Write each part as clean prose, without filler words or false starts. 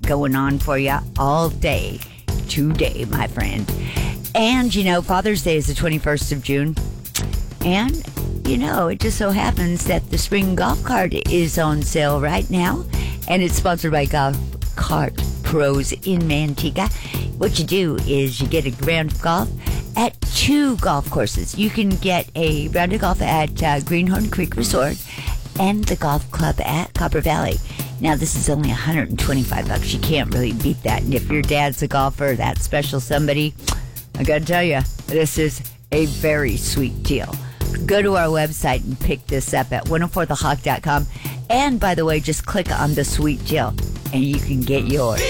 going on for you all day today, my friend. And, Father's Day is the 21st of June. And, it just so happens that the spring golf cart is on sale right now. And it's sponsored by Golf Cart Pros in Manteca. What you do is you get a round of golf at 2 golf courses. You can get a round of golf at Greenhorn Creek Resort and the golf club at Copper Valley. Now, this is only $125. You can't really beat that. And if your dad's a golfer, that special somebody, I got to tell you, this is a very sweet deal. Go to our website and pick this up at 104thehawk.com. And, by the way, just click on the sweet deal, and you can get yours.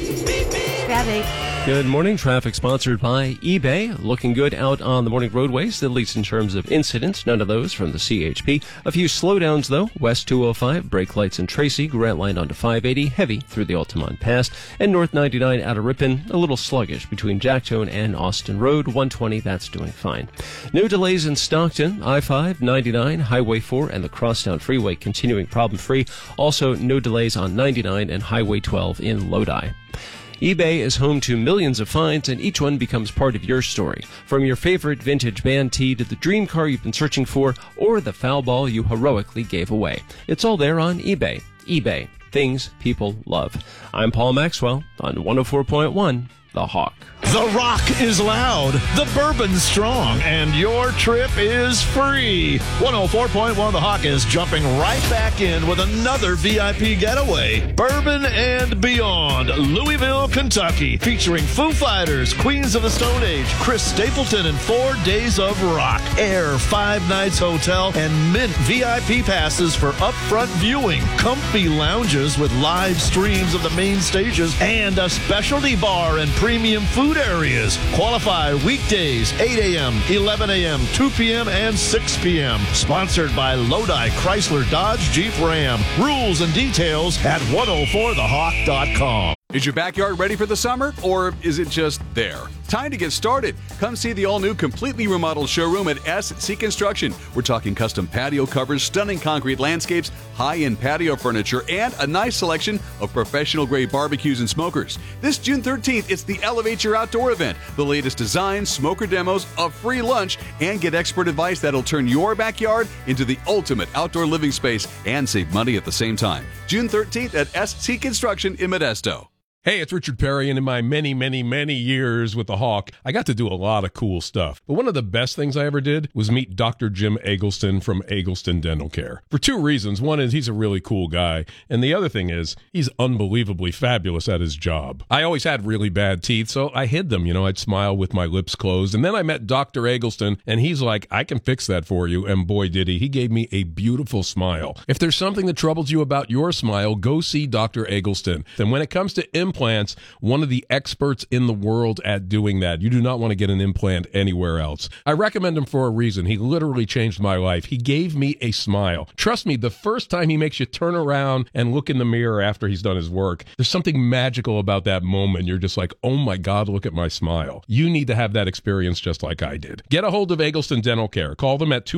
Traffic. Good morning. Traffic sponsored by eBay. Looking good out on the morning roadways, at least in terms of incidents. None of those from the CHP. A few slowdowns, though. West 205, brake lights in Tracy. Grant Line onto 580, heavy through the Altamont Pass. And North 99 out of Ripon, a little sluggish between Jacktone and Austin Road. 120, that's doing fine. No delays in Stockton. I-5, 99, Highway 4, and the Crosstown Freeway continuing problem-free. Also, no delays on 99 and Highway 12 in Lodi. eBay is home to millions of finds, and each one becomes part of your story. From your favorite vintage band tee to the dream car you've been searching for, or the foul ball you heroically gave away. It's all there on eBay. eBay. Things people love. I'm Paul Maxwell on 104.1 The Hawk. The rock is loud, the bourbon's strong, and your trip is free. 104.1 The Hawk is jumping right back in with another VIP getaway. Bourbon and Beyond, Louisville, Kentucky, featuring Foo Fighters, Queens of the Stone Age, Chris Stapleton, and 4 Days of Rock. Air 5 Nights Hotel and Mint VIP passes for upfront viewing, comfy lounges with live streams of the main stages, and a specialty bar and premium food areas. Qualify weekdays 8 a.m., 11 a.m., 2 p.m., and 6 p.m. Sponsored by Lodi Chrysler Dodge Jeep Ram. Rules and details at 104thehawk.com. Is your backyard ready for the summer, or is it just there? Time to get started. Come see the all-new, completely remodeled showroom at SC Construction. We're talking custom patio covers, stunning concrete landscapes, high-end patio furniture, and a nice selection of professional-grade barbecues and smokers. This June 13th, it's the Elevate Your Outdoor event. The latest designs, smoker demos, a free lunch, and get expert advice that'll turn your backyard into the ultimate outdoor living space and save money at the same time. June 13th at SC Construction in Modesto. Hey, it's Richard Perry, and in my many, many, many years with the Hawk, I got to do a lot of cool stuff. But one of the best things I ever did was meet Dr. Jim Eggleston from Eggleston Dental Care. For 2 reasons. One is he's a really cool guy, and the other thing is he's unbelievably fabulous at his job. I always had really bad teeth, so I hid them. I'd smile with my lips closed. And then I met Dr. Eggleston, and he's like, I can fix that for you. And boy, did he. He gave me a beautiful smile. If there's something that troubles you about your smile, go see Dr. Eggleston. And when it comes to implants, one of the experts in the world at doing that. You do not want to get an implant anywhere else. I recommend him for a reason. He literally changed my life. He gave me a smile. Trust me, the first time he makes you turn around and look in the mirror after he's done his work, there's something magical about that moment. You're just like, oh my God, look at my smile. You need to have that experience just like I did. Get a hold of Eggleston Dental Care. Call them at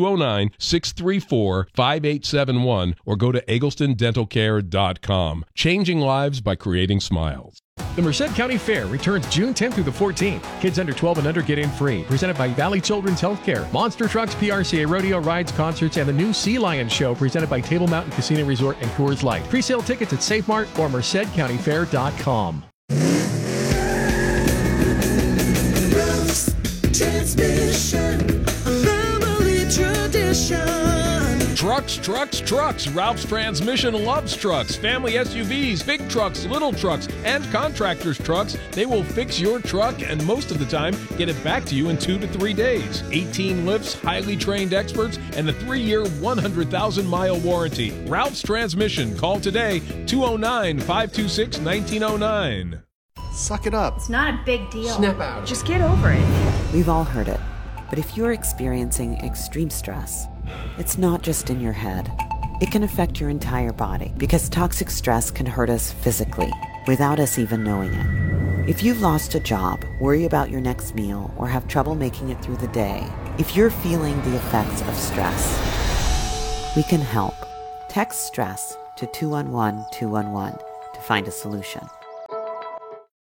209-634-5871 or go to egglestondentalcare.com. Changing lives by creating smiles. The Merced County Fair returns June 10th through the 14th. Kids under 12 and under get in free. Presented by Valley Children's Healthcare, Monster Trucks, PRCA Rodeo Rides, Concerts, and the new Sea Lion Show presented by Table Mountain Casino Resort and Coors Light. Pre-sale tickets at SafeMart or MercedCountyFair.com. Transmission, family tradition. Trucks. Ralph's Transmission loves trucks. Family SUVs, big trucks, little trucks, and contractors' trucks. They will fix your truck and most of the time get it back to you in 2 to 3 days. 18 lifts, highly trained experts, and a 3-year, 100,000-mile warranty. Ralph's Transmission. Call today, 209-526-1909. Suck it up. It's not a big deal. Snap out. Just get over it. We've all heard it. But if you're experiencing extreme stress, it's not just in your head. It can affect your entire body because toxic stress can hurt us physically without us even knowing it. If you've lost a job, worry about your next meal, or have trouble making it through the day, if you're feeling the effects of stress, we can help. Text STRESS to 211-211 to find a solution.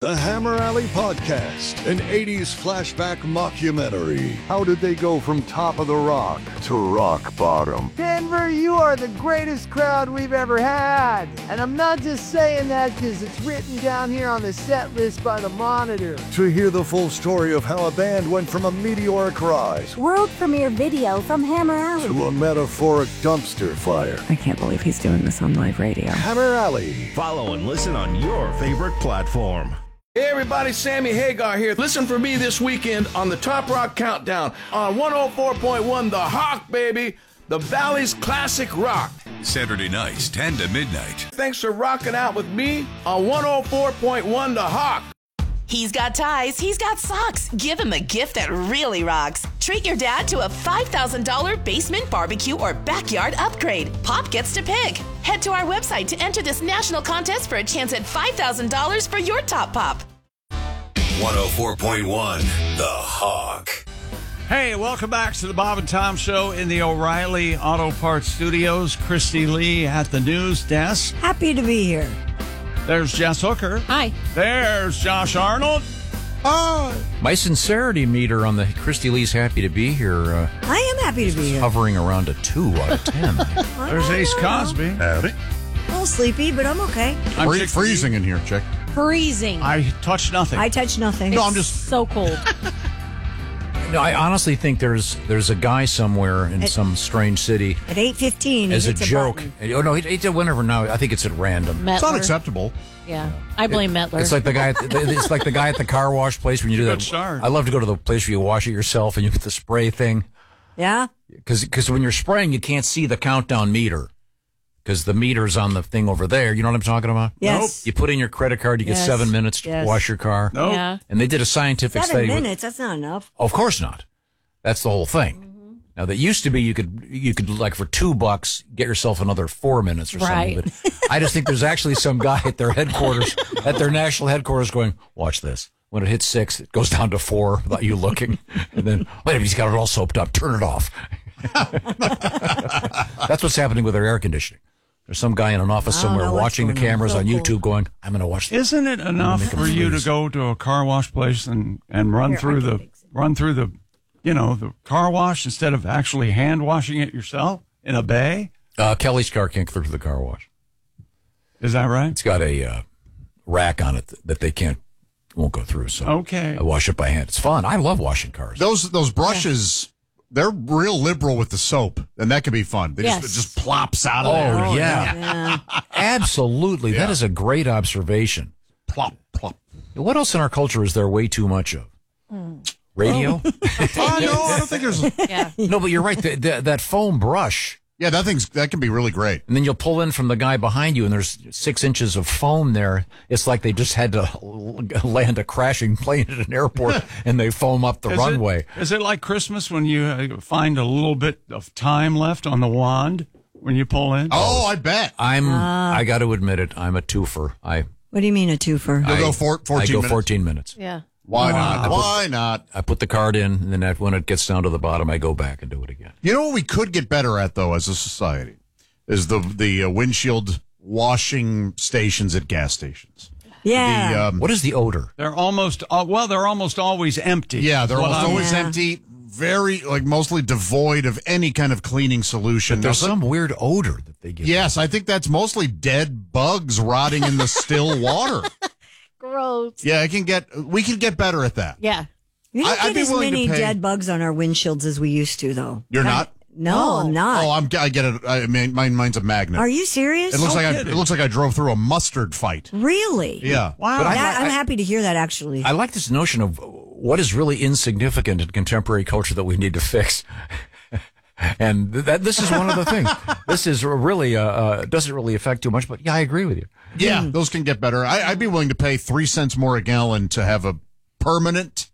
The Hammer Alley Podcast, an 80s flashback mockumentary. How did they go from top of the rock to rock bottom? Denver, you are the greatest crowd we've ever had. And I'm not just saying that because it's written down here on the set list by the Monitor. To hear the full story of how a band went from a meteoric rise world premiere video from Hammer Alley to a metaphoric dumpster fire. I can't believe he's doing this on live radio. Hammer Alley. Follow and listen on your favorite platform. Hey everybody, Sammy Hagar here. Listen for me this weekend on the Top Rock Countdown on 104.1 The Hawk, baby. The Valley's classic rock. Saturday nights, 10 to midnight. Thanks for rocking out with me on 104.1 The Hawk. He's got ties, he's got socks. Give him a gift that really rocks. Treat your dad to a $5,000 basement barbecue or backyard upgrade. Pop gets to pick. Head to our website to enter this national contest for a chance at $5,000 for your top pop. 104.1 The Hawk. Hey, welcome back to the Bob and Tom Show in the O'Reilly Auto Parts Studios. Christy Lee at the news desk. Happy to be here. There's Jess Hooker. Hi. There's Josh Arnold. Hi. My sincerity meter on the Christy Lee's happy to be here. I am happy to be here. Hovering around a 2 out of 10. There's Ace Cosby. Howdy. A little sleepy, but I'm okay. I'm freezing in here, Chick. Freezing. I touched nothing. I touched nothing. No, I'm just so cold. No, I honestly think there's a guy somewhere in some strange city at 8:15 as a joke. Oh no, he did whenever now. I think it's at random. Mettler. It's unacceptable. Yeah, I blame Mettler. It's like the guy. It's like the guy at the car wash place when you do that. Start. I love to go to the place where you wash it yourself and you put the spray thing. Yeah. Because when you're spraying, you can't see the countdown meter. Because the meter's on the thing over there. You know what I'm talking about? Yes. Nope. You put in your credit card, you get 7 minutes to wash your car. Nope. Yeah. And they did a scientific 7 study. minutes, that's not enough. Of course not. That's the whole thing. Mm-hmm. Now, that used to be you could like for $2 get yourself another 4 minutes or something. Right. But I just think there's actually some guy at their headquarters, at their national headquarters going, watch this. When it hits 6, it goes down to 4 without you looking. And then, wait, he's got it all soaped up. Turn it off. That's what's happening with their air conditioning. There's some guy in an office somewhere watching the cameras on YouTube going, I'm going to watch this. Isn't it enough for you to go to a car wash place and run through the the car wash instead of actually hand washing it yourself in a bay? Kelly's car can't go through the car wash. Is that right? It's got a rack on it that they won't go through. So okay, I wash it by hand. It's fun. I love washing cars. Those brushes. They're real liberal with the soap, and that can be fun. It just plops out of there. Oh, yeah. Absolutely. Yeah. That is a great observation. Plop, plop. What else in our culture is there way too much of? Radio? No, I don't think there's... Yeah. No, but you're right. That foam brush... Yeah, that can be really great. And then you'll pull in from the guy behind you, and there's 6 inches of foam there. It's like they just had to land a crashing plane at an airport, and they foam up the runway. Is it like Christmas when you find a little bit of time left on the wand when you pull in? Oh, I bet. I got to admit it. I'm a twofer. What do you mean a twofer? You'll go 14 minutes? I go 14 minutes. Yeah. Why not? Why not? I put the card in, and then when it gets down to the bottom, I go back and do it again. You know what we could get better at, though, as a society, is the windshield washing stations at gas stations. Yeah. What is the odor? They're almost always empty. Yeah, they're almost always empty. Very, mostly devoid of any kind of cleaning solution. But there's some weird odor that they get. Yes, I think that's mostly dead bugs rotting in the still water. Gross. Yeah, we can get better at that. Yeah. We don't get as many dead bugs on our windshields as we used to, though. You're not? No, I'm not. Oh, I get it. I mean, mine's a magnet. Are you serious? It looks like I drove through a mustard fight. Really? Yeah. Wow. But I'm happy to hear that, actually. I like this notion of what is really insignificant in contemporary culture that we need to fix. And this is one of the things. This is really doesn't really affect too much, but yeah, I agree with you. Yeah, those can get better. I'd be willing to pay 3 cents more a gallon to have a permanent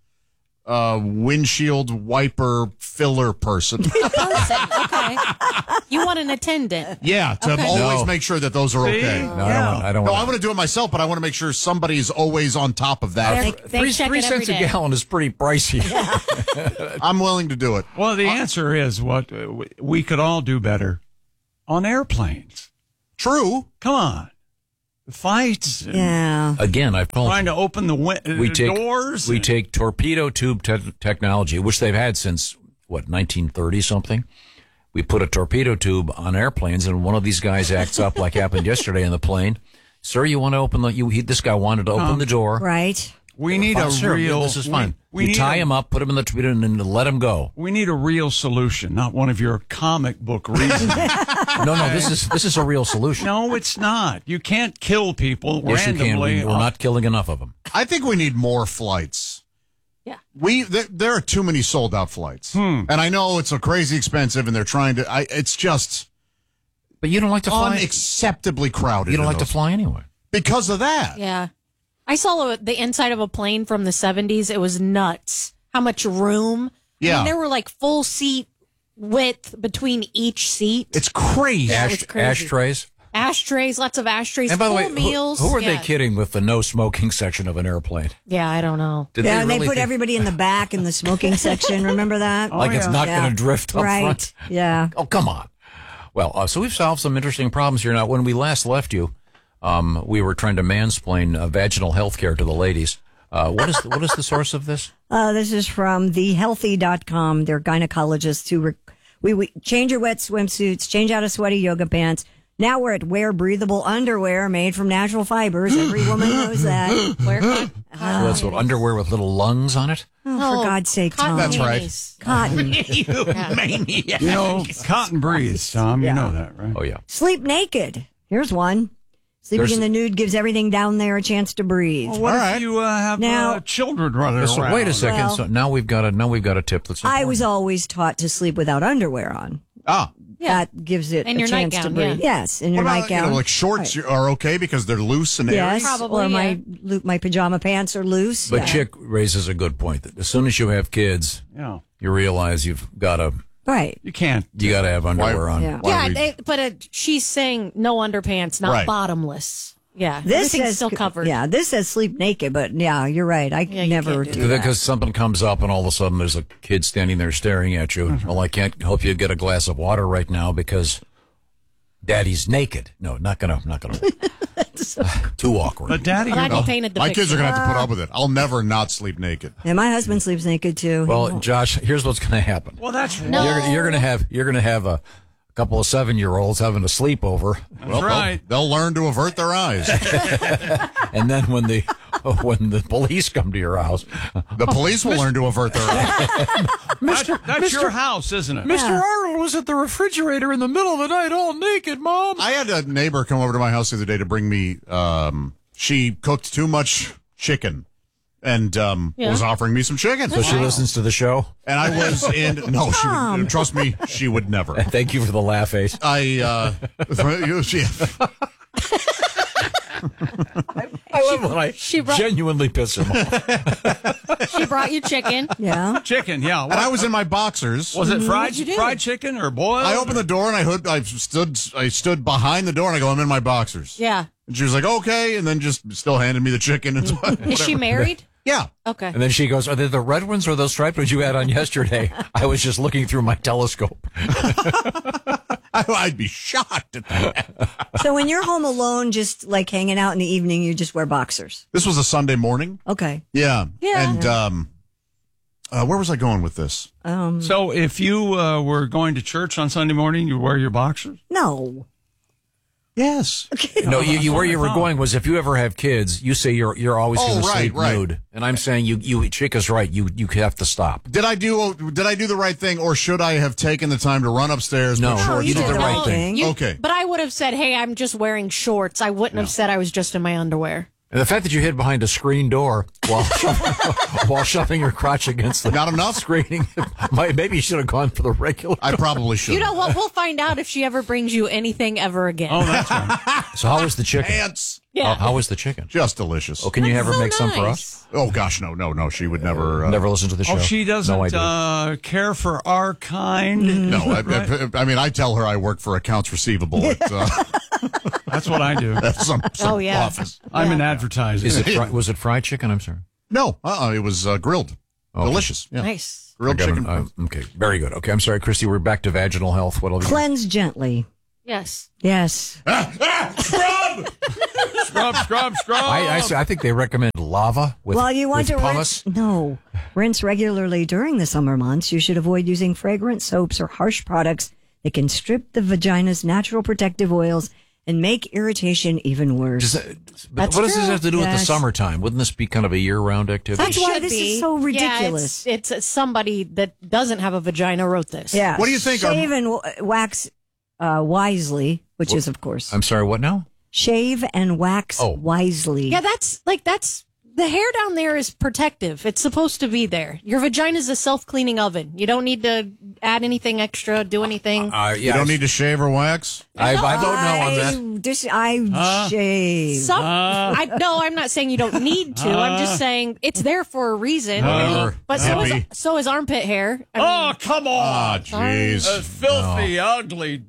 windshield wiper filler person. A person, okay. You want an attendant? Yeah, to always make sure that those are okay. No, I don't. No, I want to do it myself, but I want to make sure somebody's always on top of that. They 3 cents a gallon is pretty pricey. I'm willing to do it. Well, the answer is what we could all do better on airplanes. True. Come on. fights. Yeah. Again, I've told Trying to open the doors. We take torpedo tube technology, which they've had since, 1930 something. We put a torpedo tube on airplanes, and one of these guys acts up like happened yesterday in the plane. Sir, you want to open this guy wanted to open the door. Right. We need This is fine. You tie him up, put him in the torpedo, and then let him go. We need a real solution, not one of your comic book reasons. No, this is a real solution. No, it's not. You can't kill people Yes, randomly. you can. We're not killing enough of them. I think we need more flights. Yeah. There are too many sold out flights. And I know it's a crazy expensive and they're trying to, it's just. But you don't like to fly. Unacceptably crowded. You don't like to fly anyway. Because of that. Yeah. I saw the inside of a plane from the 70s. It was nuts. How much room. Yeah. I mean, there were like full seat width between each seat. It's crazy. Ashtrays. Ashtrays, lots of ashtrays. And by the way, meals. who are they kidding with the no smoking section of an airplane? Yeah, I don't know. And they put everybody in the back in the smoking section. Remember that? It's not going to drift up front. Yeah. Oh, come on. Well, so we've solved some interesting problems here. Now, when we last left you, we were trying to mansplain vaginal health care to the ladies. What is the source of this? This is from thehealthy.com. They're gynecologists who we change your wet swimsuits, change out of sweaty yoga pants. Now we're at wear breathable underwear made from natural fibers. Every woman knows that. That's what underwear with little lungs on it? Oh, for God's sake, Tom. That's right. Cotton. You maniac. You know, cotton breathes, Tom. You know that, right? Oh, yeah. Sleep naked. Here's one. Sleeping in the nude gives everything down there a chance to breathe. Well, what if you have children running around? Wait a second. Well, so now we've got a tip that's important. I was always taught to sleep without underwear on. Ah. Yeah. That gives it in a your chance nightgown, to breathe. yeah. Yes, in your What about, nightgown. like shorts are okay because they're loose and airy? Yes, Probably, or my pajama pants are loose. But yeah. Chick raises a good point that as soon as you have kids, you realize you've got to. Right. You can't. You got to have underwear on. Yeah, she's saying no underpants, not bottomless. Yeah, this everything's says still covered. Yeah, this says sleep naked, but yeah, you're right. I never do that. Because something comes up and all of a sudden there's a kid standing there staring at you. Well, I can't help you get a glass of water right now because Daddy's naked. No, not gonna. Too awkward. But Daddy, my kids are gonna have to put up with it. I'll never not sleep naked. And my husband sleeps naked too. Well, Josh, here's what's going to happen. Well, that's you're going to have a couple of 7-year-olds having a sleepover. Well, right. They'll learn to avert their eyes. And then when the police come to your house, the police will learn to avert their eyes. That's your house, isn't it? Mr. Arnold was at the refrigerator in the middle of the night all naked, Mom. I had a neighbor come over to my house the other day to bring me, she cooked too much chicken. And was offering me some chicken. So she listens to the show? And I was trust me, she would never. Thank you for the laugh face. I love when I genuinely piss him off. She brought you chicken. Yeah. Chicken, yeah. And I was in my boxers. Was it fried chicken or boiled? I opened the door and I stood behind the door and I go, I'm in my boxers. Yeah. And she was like, okay, and then just still handed me the chicken. And Is she married? Yeah. Okay. And then she goes, are they the red ones or those striped ones you had on yesterday? I was just looking through my telescope. I'd be shocked at that. So when you're home alone, just like hanging out in the evening, you just wear boxers. This was a Sunday morning. Okay. Yeah. Yeah. And where was I going with this? So if you were going to church on Sunday morning, you wear your boxers? No. Yes. No, you where you were going was if you ever have kids, you say you're always going to sleep nude, and I'm saying you Chick is right. You have to stop. Did I do the right thing, or should I have taken the time to run upstairs? No, you did the right thing. Okay, but I would have said, "Hey, I'm just wearing shorts." I wouldn't have said I was just in my underwear. And the fact that you hid behind a screen door while shoving your crotch against the not enough screening, maybe you should have gone for the regular. I probably should. You know what? We'll find out if she ever brings you anything ever again. Oh, that's right. So how was the chicken? Ants. Yeah. How was the chicken? Just delicious. Oh, can you have her make some for us? Oh gosh, no. She would never. Never listen to the show. Oh, she doesn't care for our kind. No, I mean, I tell her I work for accounts receivable. That's what I do. That's some office. I'm in advertising. Was it fried chicken? I'm sorry. No, it was grilled. Okay. Delicious. Yeah. Nice. Grilled chicken. Okay, very good. Okay, I'm sorry, Christy. We're back to vaginal health. What'll cleanse gently? Yes. Yes. Scrub! Scrub. I think they recommend lava with, well, you want with to pumice. Rinse regularly during the summer months. You should avoid using fragrant soaps or harsh products that can strip the vagina's natural protective oils and make irritation even worse. But what does this have to do with the summertime? Wouldn't this be kind of a year-round activity? That's why this is so ridiculous. Yeah, it's somebody that doesn't have a vagina wrote this. Yeah. What do you think? Shave and wax wisely, which is, of course. I'm sorry, what now? Shave and wax wisely. Yeah, that's the hair down there is protective. It's supposed to be there. Your vagina is a self-cleaning oven. You don't need to add anything extra, do anything. You don't need to shave or wax? I don't know on that. I shave. I'm not saying you don't need to. I'm just saying it's there for a reason. But so is armpit hair. Come on. Oh, jeez. Filthy, ugly.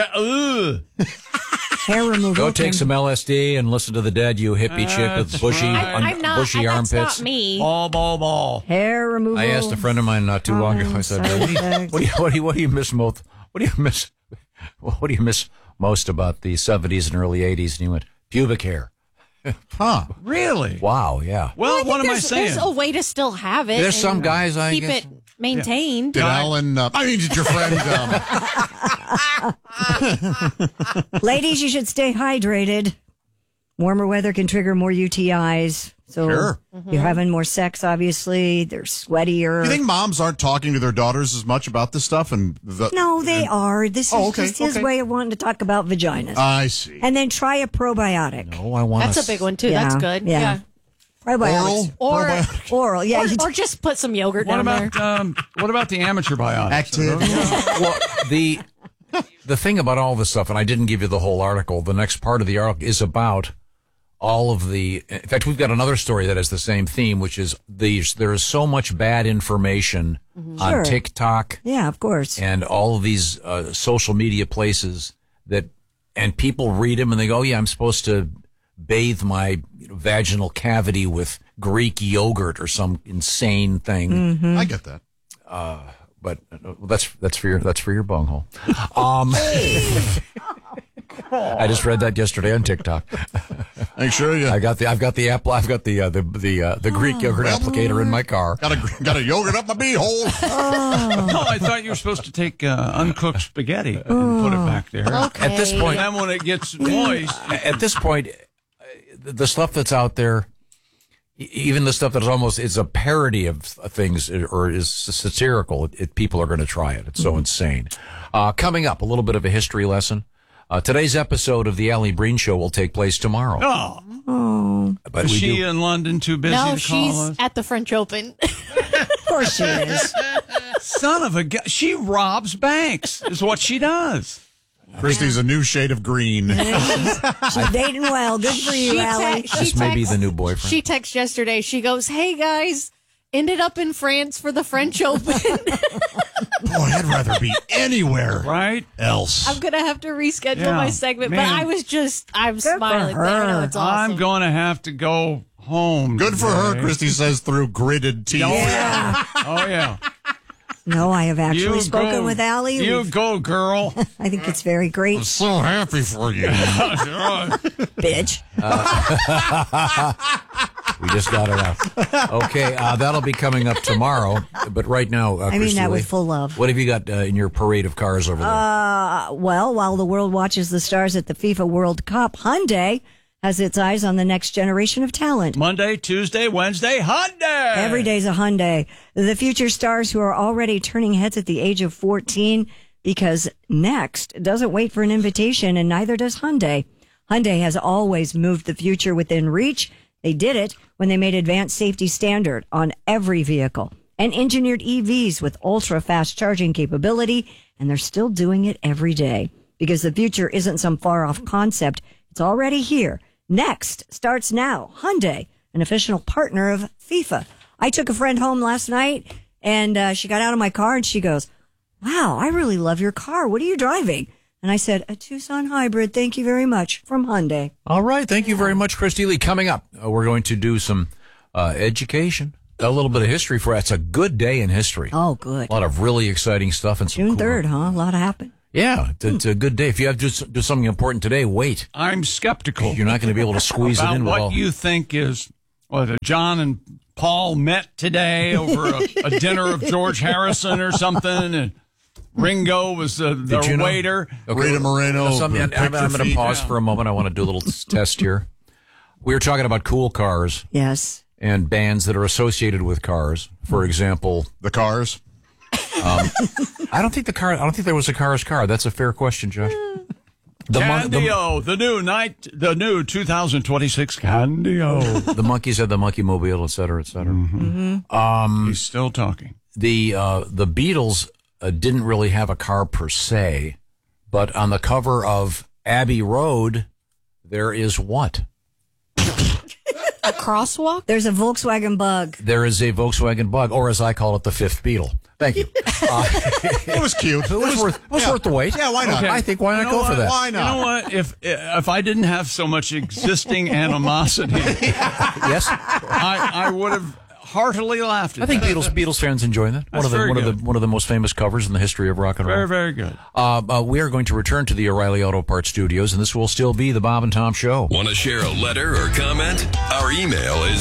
Hair removal. Go take some LSD and listen to the Dead, you hippie chick with bushy armpits. That's not me. Ball. Hair removal. I asked a friend of mine not too long ago. I said, "What do you miss most? What do you miss most about the 70s and early 80s?" And he went, "Pubic hair." Huh? Really? Wow. Yeah. Well, what am I saying? There's a way to still have it. There's some guys keep it maintained. Did Alan? Did your friend? Ladies, you should stay hydrated. Warmer weather can trigger more UTIs. So Sure. you're having more sex, obviously. They're sweatier. You think moms aren't talking to their daughters as much about this stuff? No, they are. This is just his way of wanting to talk about vaginas. I see. And then try a probiotic. No, I want. That's a big one too. Yeah, That's good. yeah. Yeah. Probiotics. Oral. Yeah. Or just put some yogurt What down about there. what about the amateur biotics? Active. Well, the thing about all this stuff, and I didn't give you the whole article. The next part of the article is about all of the. In fact, we've got another story that has the same theme, which is there is so much bad information on TikTok. Yeah, of course. And all of these social media places and people read them and they go, "Yeah, I'm supposed to bathe my vaginal cavity with Greek yogurt or some insane thing." Mm-hmm. I get that. But that's for your bunghole. I just read that yesterday on TikTok. I'm sure you. I've got the Greek yogurt applicator in my car. Got a yogurt up my beehole. No, I thought you were supposed to take uncooked spaghetti and put it back there. Okay. At this point, And then when it gets moist, at this point, the stuff that's out there, even the stuff that is a parody of things or is satirical, people are going to try it. It's so insane. Coming up, a little bit of a history lesson. Today's episode of the Allie Breen Show will take place tomorrow. But is she in London too busy to call she's us? at the French Open. Of course she is. Son of a gun. She robs banks, is what she does. Christy's a new shade of green. She's dating well. Good for you, Allie. This may be the new boyfriend. She texted yesterday. She goes, "Hey guys, ended up in France for the French Open." Boy, I'd rather be anywhere else. I'm gonna have to reschedule my segment, man. but I'm smiling. for I know her. it's awesome. I'm going to have to go home. Good for her, today. Christy says through gritted teeth. Oh, yeah. Oh, yeah. No, I have actually You spoken go. with Allie. You go, girl. I think it's very great. I'm so happy for you. Bitch. We just got it out. Okay, that'll be coming up tomorrow. But right now, I mean Christy that Lee, with full love. what have you got in your parade of cars over there? Well, while the world watches the stars at the FIFA World Cup, Hyundai has its eyes on the next generation of talent. Monday, Tuesday, Wednesday, Hyundai. Every day's a Hyundai. The future stars who are already turning heads at the age of 14, because Next doesn't wait for an invitation, and neither does Hyundai. Hyundai has always moved the future within reach. They did it when they made advanced safety standard on every vehicle and engineered EVs with ultra-fast charging capability, and they're still doing it every day because the future isn't some far-off concept. It's already here. Next starts now. Hyundai, an official partner of FIFA. I took a friend home last night, and she got out of my car, and she goes, "Wow, I really love your car. What are you driving?" And I said, "A Tucson hybrid. Thank you very much," from Hyundai. All right. Thank you very much, Christy Lee. Coming up, we're going to do some education, a little bit of history for us. It's a good day in history. Oh, good. A lot of really exciting stuff. And some June cool, 3rd, huh? A lot happened. Yeah, it's a good day. If you have to do something important today, wait. I'm skeptical. You're not going to be able to squeeze it in. What you think is, John and Paul met today over a dinner of George Harrison or something, and Ringo was the waiter. Okay. Rita Moreno. I'm going to pause for a moment. I want to do a little test here. We were talking about cool cars. Yes. And bands that are associated with cars. For example, the Cars. I don't think there was a Cars car. That's a fair question, Josh. Candio, the new 2026 Candio. The Monkees had the Monkey Mobile, et cetera, et cetera. Mm-hmm. He's still talking. The Beatles didn't really have a car per se, but on the cover of Abbey Road, there is what? A crosswalk? There's a Volkswagen Bug. There is a Volkswagen Bug, or as I call it, the fifth Beetle. Thank you. It was cute. It was worth the wait. Yeah, why not? Okay. I think why not go for that? Why not? You know what? If I didn't have so much existing animosity, yes, I would have heartily laughed at I think that. Beatles fans enjoy that. That's One of the most famous covers in the history of rock and roll. Very, very good. We are going to return to the O'Reilly Auto Parts studios, and this will still be the Bob and Tom Show. Want to share a letter or comment? Our email is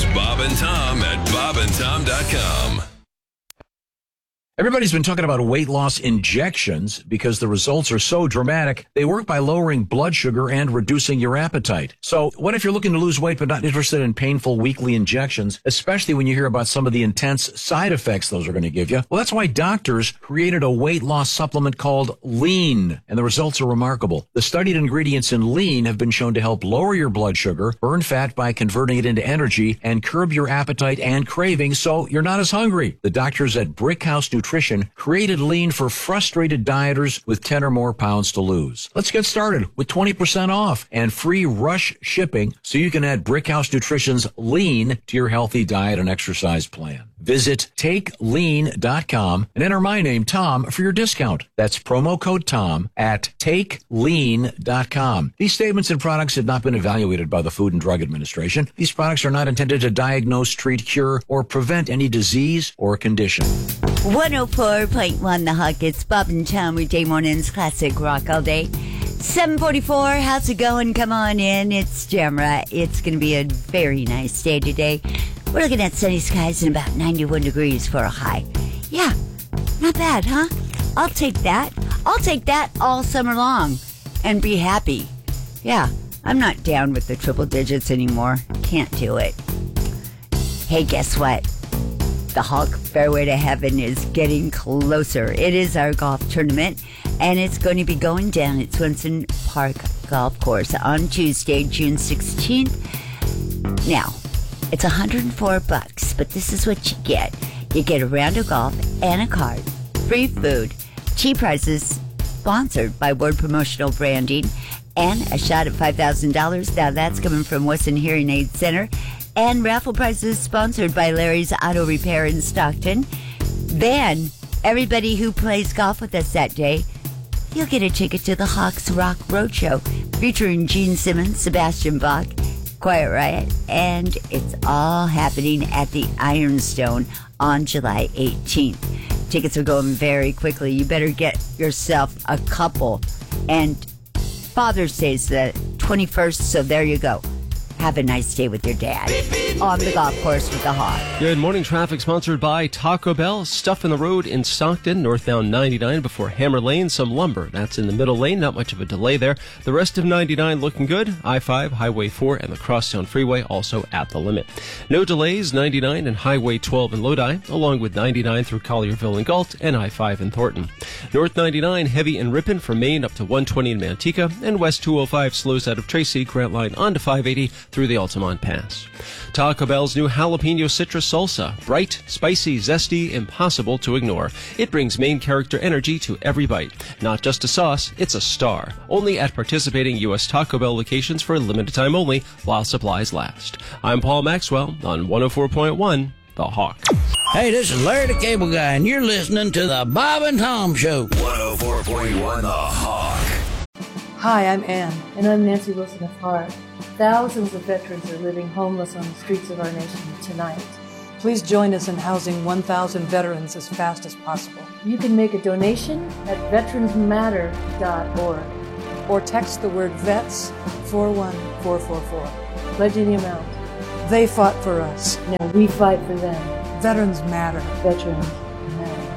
bobandtom@bobandtom.com. Everybody's been talking about weight loss injections because the results are so dramatic. They work by lowering blood sugar and reducing your appetite. So what if you're looking to lose weight but not interested in painful weekly injections, especially when you hear about some of the intense side effects those are going to give you? Well, that's why doctors created a weight loss supplement called Lean, and the results are remarkable. The studied ingredients in Lean have been shown to help lower your blood sugar, burn fat by converting it into energy, and curb your appetite and cravings so you're not as hungry. The doctors at Brickhouse Nutrition created Lean for frustrated dieters with 10 or more pounds to lose. Let's get started with 20% off and free rush shipping so you can add Brickhouse Nutrition's Lean to your healthy diet and exercise plan. Visit TakeLean.com and enter my name, Tom, for your discount. That's promo code Tom at TakeLean.com. These statements and products have not been evaluated by the Food and Drug Administration. These products are not intended to diagnose, treat, cure, or prevent any disease or condition. 104.1 The Hawk. It's Bob and Tom weekday mornings, classic rock all day. 7:44. How's it going? Come on in. It's Jamra. It's going to be a very nice day today. We're looking at sunny skies and about 91 degrees for a high. Yeah, not bad, huh? I'll take that. I'll take that all summer long and be happy. Yeah, I'm not down with the triple digits anymore. Can't do it. Hey, guess what? The Hawk Fairway to Heaven is getting closer. It is our golf tournament, and it's going to be going down at Swenson Park Golf Course on Tuesday, June 16th. Now, it's $104, but this is what you get. You get a round of golf and a card, free food, cheap prices, sponsored by Word Promotional Branding, and a shot at $5,000. Now, that's coming from Wesson Hearing Aid Center. And raffle prizes sponsored by Larry's Auto Repair in Stockton. Then, everybody who plays golf with us that day, you'll get a ticket to the Hawks Rock Roadshow, featuring Gene Simmons, Sebastian Bach, Quiet Riot, and it's all happening at the Ironstone on July 18th. Tickets are going very quickly. You better get yourself a couple. And Father's Day's the 21st, so there you go. Have a nice day with your dad on the golf course with the Hawk. Good morning. Traffic sponsored by Taco Bell. Stuff in the road in Stockton, northbound 99 before Hammer Lane. Some lumber. That's in the middle lane. Not much of a delay there. The rest of 99 looking good. I-5, Highway 4, and the Crosstown Freeway also at the limit. No delays. 99 and Highway 12 in Lodi, along with 99 through Collierville and Galt, and I-5 in Thornton. North 99 heavy in Ripon from Maine up to 120 in Manteca, and West 205 slows out of Tracy, Grant Line onto 580 through the Altamont Pass. Taco Bell's new jalapeno citrus salsa. Bright, spicy, zesty, impossible to ignore. It brings main character energy to every bite. Not just a sauce, it's a star. Only at participating U.S. Taco Bell locations for a limited time only while supplies last. I'm Paul Maxwell on 104.1 The Hawk. Hey, this is Larry the Cable Guy, and you're listening to the Bob and Tom Show. 104.1 The Hawk. Hi, I'm Ann, and I'm Nancy Wilson of Heart. Thousands of veterans are living homeless on the streets of our nation tonight. Please join us in housing 1,000 veterans as fast as possible. You can make a donation at veteransmatter.org or text the word VETS 41444. Pledge any amount. They fought for us. Now we fight for them. Veterans matter. Veterans matter.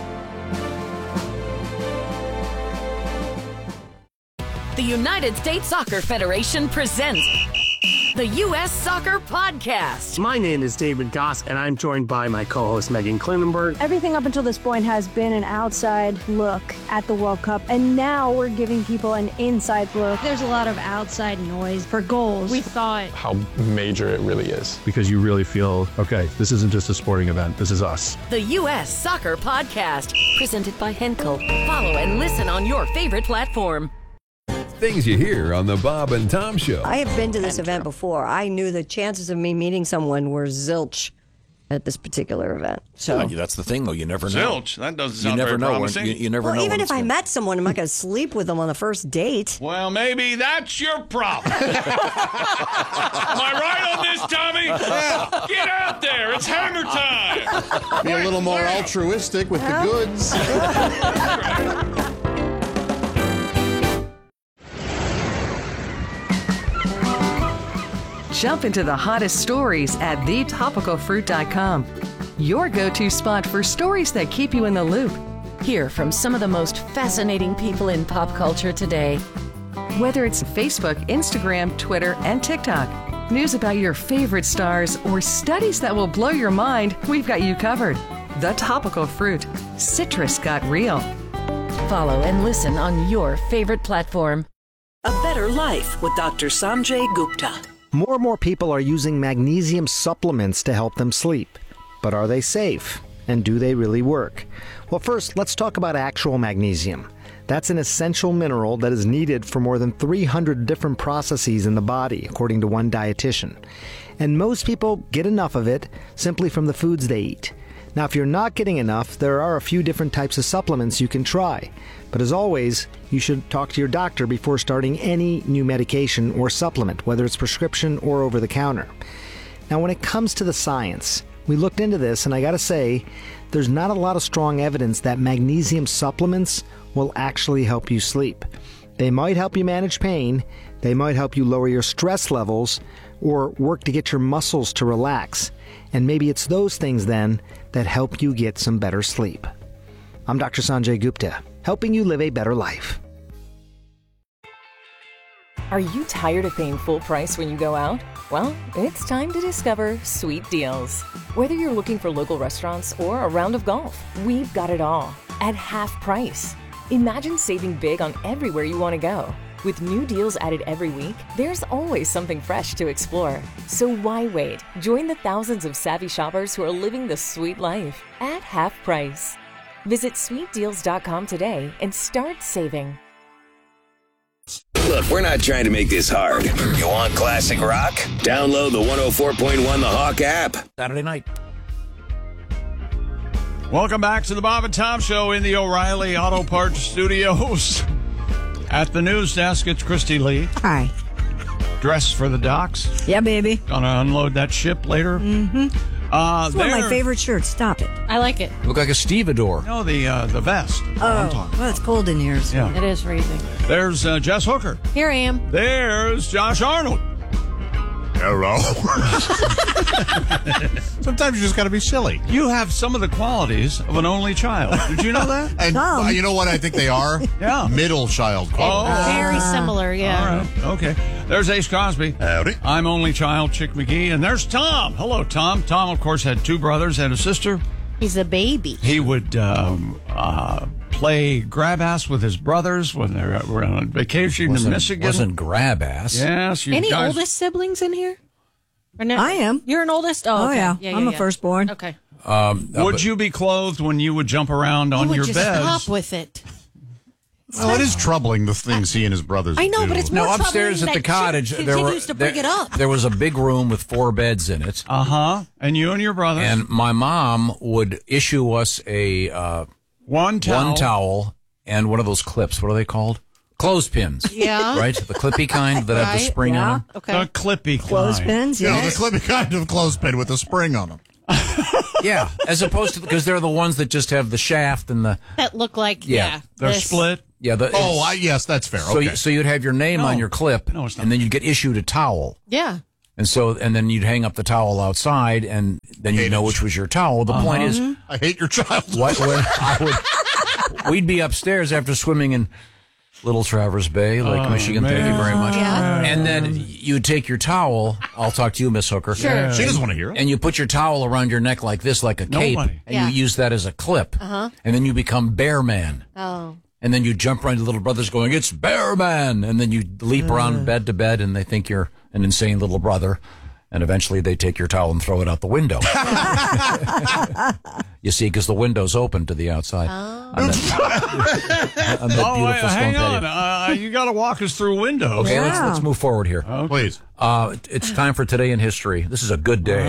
The United States Soccer Federation presents the U.S. Soccer Podcast. My name is David Goss, and I'm joined by my co-host Megan Klinenberg. Everything up until this point has been an outside look at the World Cup, and now we're giving people an inside look. There's a lot of outside noise for goals. We thought how major it really is. Because you really feel, okay, this isn't just a sporting event, this is us. The U.S. Soccer Podcast, presented by Henkel. Follow and listen on your favorite platform. Things you hear on the Bob and Tom Show. I have been to this event before. I knew the chances of me meeting someone were zilch at this particular event. So that's the thing, though. You never know. Zilch. That doesn't sound very promising. You never know. Well, even if I met someone, I'm not going to sleep with them on the first date. Well, maybe that's your problem. Am I right on this, Tommy? Yeah. Get out there. It's hammer time. Be a little more altruistic with the goods. Jump into the hottest stories at thetopicalfruit.com. Your go-to spot for stories that keep you in the loop. Hear from some of the most fascinating people in pop culture today. Whether it's Facebook, Instagram, Twitter, and TikTok, news about your favorite stars, or studies that will blow your mind, we've got you covered. The Topical Fruit. Citrus got real. Follow and listen on your favorite platform. A Better Life with Dr. Sanjay Gupta. More and more people are using magnesium supplements to help them sleep. But are they safe? And do they really work? Well, first, let's talk about actual magnesium. That's an essential mineral that is needed for more than 300 different processes in the body, according to one dietitian. And most people get enough of it simply from the foods they eat. Now, if you're not getting enough, there are a few different types of supplements you can try. But as always, you should talk to your doctor before starting any new medication or supplement, whether it's prescription or over the counter. Now, when it comes to the science, we looked into this, and I gotta say, there's not a lot of strong evidence that magnesium supplements will actually help you sleep. They might help you manage pain, they might help you lower your stress levels, or work to get your muscles to relax. And maybe it's those things then that help you get some better sleep. I'm Dr. Sanjay Gupta, helping you live a better life. Are you tired of paying full price when you go out? Well, it's time to discover Sweet Deals. Whether you're looking for local restaurants or a round of golf, we've got it all at half price. Imagine saving big on everywhere you want to go. With new deals added every week, there's always something fresh to explore. So why wait? Join the thousands of savvy shoppers who are living the sweet life at half price. Visit sweetdeals.com today and start saving. Look, we're not trying to make this hard. You want classic rock? Download the 104.1 The Hawk app. Saturday night. Welcome back to the Bob and Tom Show in the O'Reilly Auto Parts Studios. At the news desk, it's Christy Lee. Hi. Dressed for the docks. Yeah, baby. Gonna unload that ship later. Mm-hmm. It's one of my favorite shirts. Stop it. I like it. You look like a stevedore. No, the vest. Oh, well, it's cold in here. So. Yeah. It is freezing. There's Jess Hooker. Here I am. There's Josh Arnold. Hello. Sometimes you just got to be silly. You have some of the qualities of an only child. Did you know that? And you know what I think they are? Yeah. Middle child qualities. Very similar, yeah. All right. Okay. There's Ace Cosby. Howdy. I'm only child Chick McGee. And there's Tom. Hello, Tom. Tom, of course, had two brothers and a sister. He's a baby. He would play grab ass with his brothers when they were on vacation in Michigan. Wasn't grab ass. Yes. You Any guys... oldest siblings in here? Or no? I am. You're an oldest? Oh, okay. Yeah. I'm a firstborn. Okay. Would you be clothed when you would jump around on your beds? Stop with it. Well, it is troubling the things he and his brothers I know, do. but it's more upstairs at the cottage, there was a big room with 4 beds in it. And you and your brothers. And my mom would issue us a one towel and one of those clips. What are they called? Clothespins. Yeah. Right? The clippy kind that have the spring on them. Okay. The clippy kind. Clothespins, Yeah, yes. the clippy kind of clothespin with a spring on them. Yeah, as opposed to, because they're the ones that just have the shaft and the... That look like, Yeah. They're this. split. Yeah. Yes, that's fair. So, Okay. so you'd have your name on No. your clip, No, it's not. and then you'd get issued a towel. Yeah. And then you'd hang up the towel outside, and then you'd know which was your towel. The point is, I hate your child. we'd be upstairs after swimming in Little Traverse Bay, Lake Michigan. man. Thank you very much. Yeah. And then you'd take your towel. I'll talk to you, Miss Hooker. Sure. She doesn't want to hear it. And you put your towel around your neck like this, like a cape, Nobody. and you use that as a clip. Uh-huh. And then you become Bear Man. Oh. And then you jump around to little brothers going, "It's Bear Man!" And then you leap around bed to bed, and they think you're an insane little brother. And eventually they take your towel and throw it out the window. You see, because the window's open to the outside. On that beautiful hang stone patio. on. You got to walk us through windows. Okay, let's move forward here. Please. It's time for Today in History. This is a good day.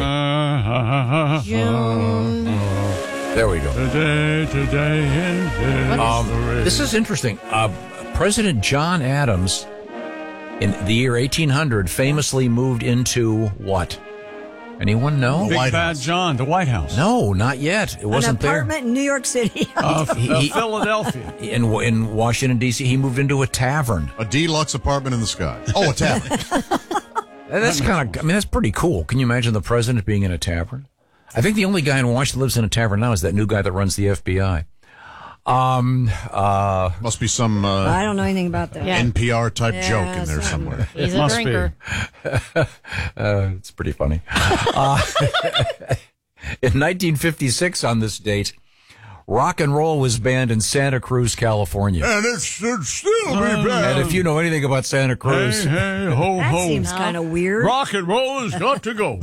There we go. Today in history. This is interesting. President John Adams, in the year 1800, famously moved into what? Anyone know? Big Bad John, the White House. No, not yet. It wasn't An apartment in New York City. Philadelphia. In Washington, D.C., he moved into a tavern. A deluxe apartment in the sky. Oh, a tavern. That's that's pretty cool. Can you imagine the president being in a tavern? I think the only guy in Washington lives in a tavern now is that new guy that runs the FBI. Must be some I don't know anything about that. NPR type joke in there somewhere. He's a drinker. It's pretty funny. In 1956, on this date, rock and roll was banned in Santa Cruz, California. And it should still be banned. And if you know anything about Santa Cruz, Hey, ho, That ho. seems kind of weird. Rock and roll has got to go.